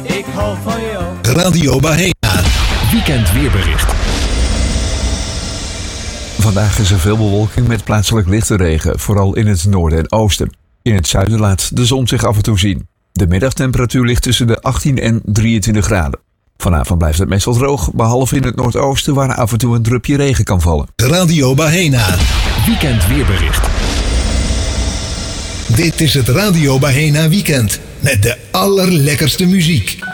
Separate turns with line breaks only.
Ik hou van jou.
Radio Bahena.
Weekend weerbericht. Vandaag is er veel bewolking met plaatselijk lichte regen, vooral in het noorden en oosten. In het zuiden laat de zon zich af en toe zien. De middagtemperatuur ligt tussen de 18 en 23 graden. Vanavond blijft het meestal droog, behalve in het noordoosten waar af en toe een drupje regen kan vallen.
Radio Bahena.
Weekend weerbericht.
Dit is het Radio Bahena Weekend met de allerlekkerste muziek.